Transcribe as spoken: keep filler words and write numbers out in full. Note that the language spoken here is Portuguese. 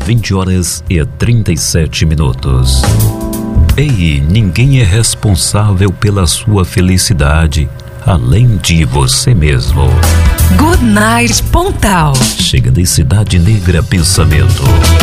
vinte horas e trinta e sete minutos. Ei, ninguém é responsável pela sua felicidade, além de você mesmo. Good Night Pontal. Chega de Cidade Negra Pensamento.